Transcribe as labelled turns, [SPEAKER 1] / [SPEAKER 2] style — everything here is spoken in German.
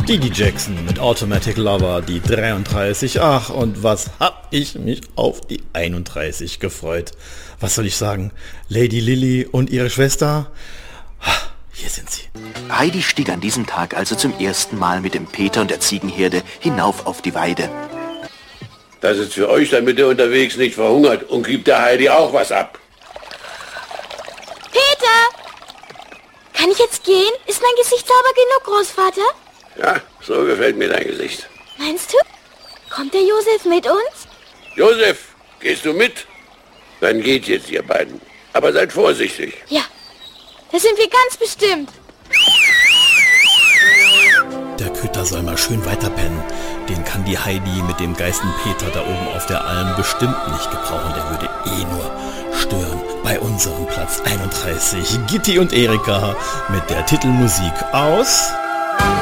[SPEAKER 1] Didi Jackson mit Automatic Lover, die 33. Ach, und was hab ich mich auf die 31 gefreut. Was soll ich sagen? Lady Lily und ihre Schwester? Hier sind sie.
[SPEAKER 2] Heidi stieg an diesem Tag also zum ersten Mal mit dem Peter und der Ziegenherde hinauf auf die Weide.
[SPEAKER 3] Das ist für euch, damit ihr unterwegs nicht verhungert, und gibt der Heidi auch was ab.
[SPEAKER 4] Peter! Kann ich jetzt gehen? Ist mein Gesicht sauber genug, Großvater?
[SPEAKER 3] Ja, so gefällt mir dein Gesicht.
[SPEAKER 4] Meinst du? Kommt der Josef mit uns?
[SPEAKER 3] Josef, gehst du mit? Dann geht jetzt, ihr beiden. Aber seid vorsichtig.
[SPEAKER 4] Ja, das sind wir ganz bestimmt.
[SPEAKER 1] Der Köter soll mal schön weiterpennen. Den kann die Heidi mit dem Geißenpeter da oben auf der Alm bestimmt nicht gebrauchen. Der würde nur stören. Bei unserem Platz 31 Gitti und Erika mit der Titelmusik aus